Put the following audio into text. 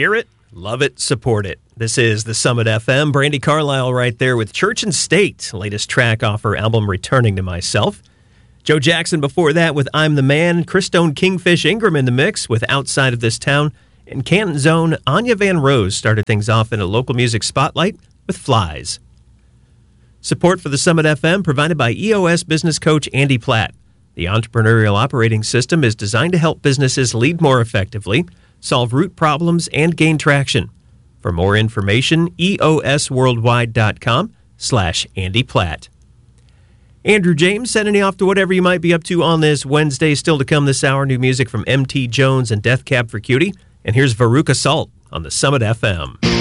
Hear it, love it, support it. This is the Summit FM. Brandy Carlisle right there with Church and State, latest track off her album Returning to Myself. Joe Jackson before that with I'm the Man. Chris Stone, Kingfish Ingram in the mix with Outside of This Town. In Canton's own Anya Van Rose started things off in a local music spotlight with Flies. Support for the Summit FM provided by EOS business coach Andy Platt. The entrepreneurial operating system is designed to help businesses lead more effectively, solve root problems, and gain traction. For more information, eosworldwide.com/Andy Platt. Andrew James sending you off to whatever you might be up to on this Wednesday. Still to come this hour, new music from M.T. Jones and Death Cab for Cutie. And here's Veruca Salt on the Summit FM.